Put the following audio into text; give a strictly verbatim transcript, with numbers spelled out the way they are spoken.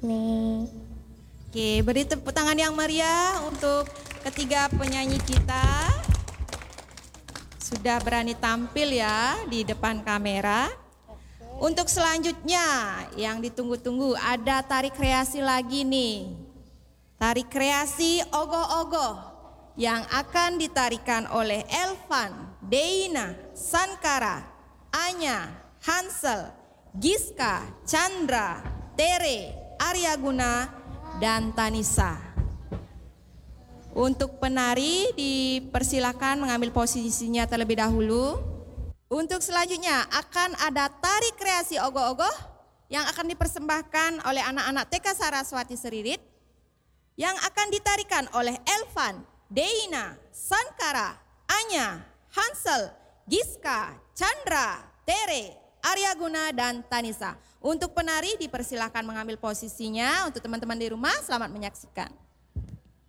nih. Oke, beri tepuk tangan yang meriah untuk ketiga penyanyi kita. Sudah berani tampil ya di depan kamera. Untuk selanjutnya yang ditunggu-tunggu ada tari kreasi lagi nih. Tari kreasi ogoh-ogoh yang akan ditarikan oleh Elvan, Deina, Sankara, Anya, Hansel, Giska, Chandra, Tere, Aryaguna, dan Tanisa. Untuk penari dipersilakan mengambil posisinya terlebih dahulu. Untuk selanjutnya akan ada tari kreasi ogoh-ogoh yang akan dipersembahkan oleh anak-anak T K Saraswati Seririt yang akan ditarikan oleh Elvan, Deina, Sankara, Anya, Hansel, Giska, Chandra, Tere, Aryaguna, dan Tanisa. Untuk penari dipersilakan mengambil posisinya. Untuk teman-teman di rumah selamat menyaksikan.